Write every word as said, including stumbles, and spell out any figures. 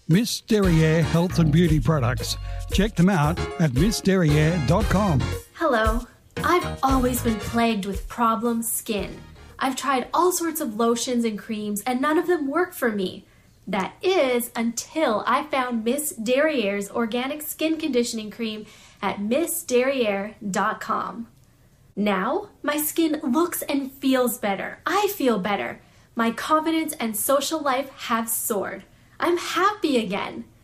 Miss Derriere Health and Beauty Products. Check them out at miss derriere dot com. Hello. I've always been plagued with problem skin. I've tried all sorts of lotions and creams and none of them work for me. That is until I found Miss Derriere's organic skin conditioning cream at miss derriere dot com. Now, my skin looks and feels better. I feel better. My confidence and social life have soared. I'm happy again.